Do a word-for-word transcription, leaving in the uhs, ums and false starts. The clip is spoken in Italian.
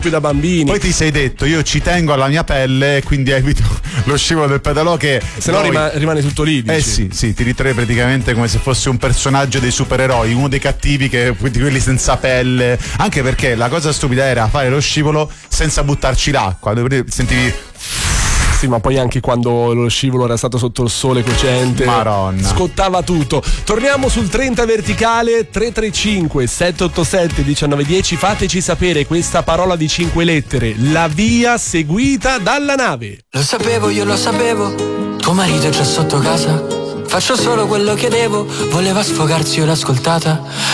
da bambini. Poi ti sei detto io ci tengo alla mia pelle, quindi evito lo scivolo del pedalò, che se no noi... rima- rimane tutto lì, dici. Eh sì, sì, ti ritrae praticamente come se fosse un personaggio dei supereroi, uno dei cattivi, che di quelli senza pelle, anche perché la cosa stupida era fare lo scivolo senza buttarci l'acqua, sentivi. Sì, ma poi anche quando lo scivolo era stato sotto il sole cocente, Maronna, scottava tutto. Torniamo sul trenta verticale. Tre tre cinque sette otto sette uno nove uno zero. Fateci sapere questa parola di cinque lettere, la via seguita dalla nave. Lo sapevo, io lo sapevo, tuo marito è già sotto casa. Faccio solo quello che devo, voleva sfogarsi, io l'ho ascoltata.